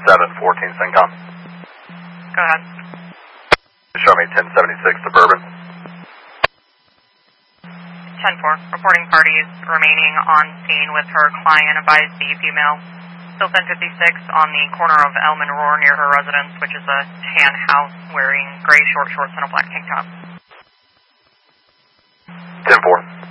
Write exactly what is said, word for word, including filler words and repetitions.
seven fourteen Syncom. Go ahead. Show me ten seventy-six Suburban. ten four. Reporting parties remaining on scene with her client, advised the female. Still ten fifty-six on the corner of Elm and Roar near her residence, which is a tan house, wearing gray short shorts and a black tank top. ten four.